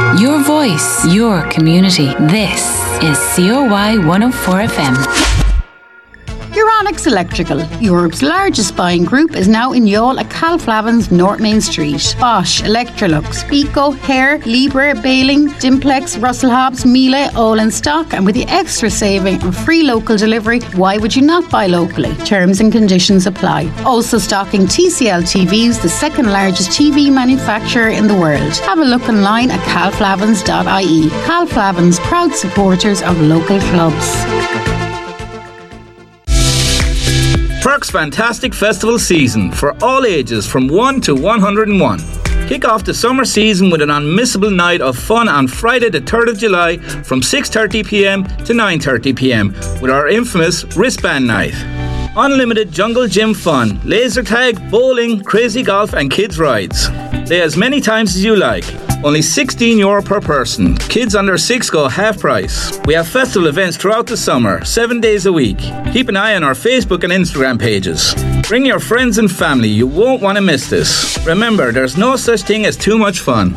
Your voice, your community. This is COY 104 FM. Euronics Electrical, Europe's largest buying group, is now in Youghal at Calflavin's North Main Street. Bosch, Electrolux, Pico, Hare, Libre, Baling, Dimplex, Russell Hobbs, Miele, all in stock, and with the extra saving and free local delivery, why would you not buy locally? Terms and conditions apply. Also stocking TCL TVs, the second largest TV manufacturer in the world. Have a look online at calflavins.ie. Calflavins, proud supporters of local clubs. Perks Fantastic Festival season for all ages from 1 to 101. Kick off the summer season with an unmissable night of fun on Friday the 3rd of July from 6:30pm to 9:30pm with our infamous wristband night. Unlimited jungle gym fun, laser tag, bowling, crazy golf and kids rides. Play as many times as you like. Only €16 per person. Kids under 6 go half price. We have festival events throughout the summer, 7 days a week. Keep an eye on our Facebook and Instagram pages. Bring your friends and family. You won't want to miss this. Remember, there's no such thing as too much fun.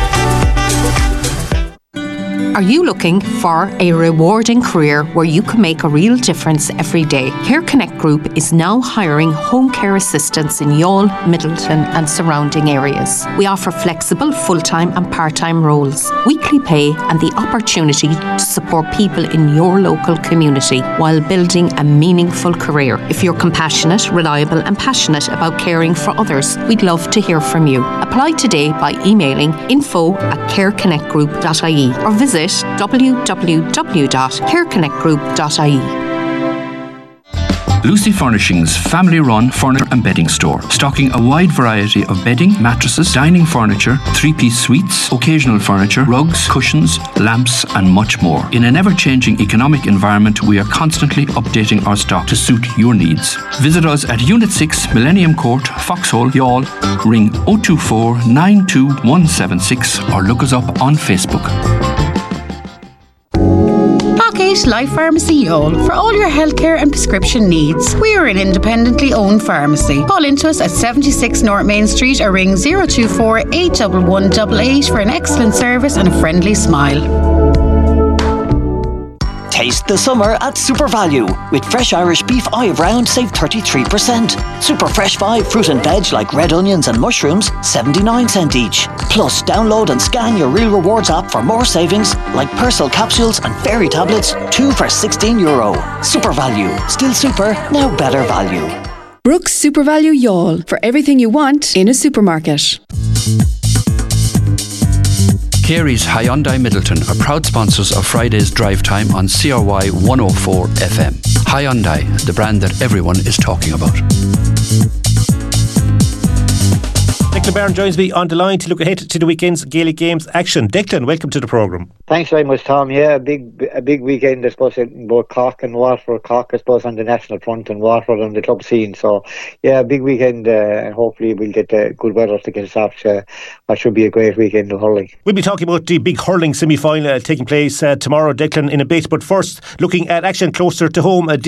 Are you looking for a rewarding career where you can make a real difference every day? Care Connect Group is now hiring home care assistants in Youghal, Middleton and surrounding areas. We offer flexible full-time and part-time roles, weekly pay and the opportunity to support people in your local community while building a meaningful career. If you're compassionate, reliable and passionate about caring for others, we'd love to hear from you. Apply today by emailing info@careconnectgroup.ie or visit www.careconnectgroup.ie. Lucy Furnishings family-run furniture and bedding store, stocking a wide variety of bedding, mattresses, dining furniture, three-piece suites, occasional furniture, rugs, cushions, lamps and much more. In an ever-changing economic environment, we are constantly updating our stock to suit your needs. Visit us at Unit 6, Millennium Court, Foxhole, Youghal. Ring 024 92176 or look us up on Facebook. Parkgate Life Pharmacy Youghal for all your healthcare and prescription needs. We are an independently owned pharmacy. Call into us at 76 North Main Street or ring 024 81188 for an excellent service and a friendly smile. Taste the summer at Super Value. With fresh Irish beef eye round, save 33%. Super Fresh 5 fruit and veg like red onions and mushrooms, 79 cents each. Plus, download and scan your Real Rewards app for more savings like Persil capsules and fairy tablets, 2 for €16. Super Value. Still super, now better value. Brooks Super Value Youghal, for everything you want in a supermarket. Carey's Hyundai Middleton are proud sponsors of Friday's drive time on CRY 104 FM. Hyundai, the brand that everyone is talking about. Declan Byrne joins me on the line to look ahead to the weekend's Gaelic Games action. Declan, welcome to the programme. Thanks very much, Tom. Yeah, a big weekend, I suppose, in both Cork and Waterford. Cork, I suppose, on the national front and Waterford on the club scene. So, yeah, a big weekend, and hopefully we'll get good weather to get us off to what should be a great weekend of hurling. We'll be talking about the big hurling semi-final taking place tomorrow, Declan, in a bit. But first, looking at action closer to home,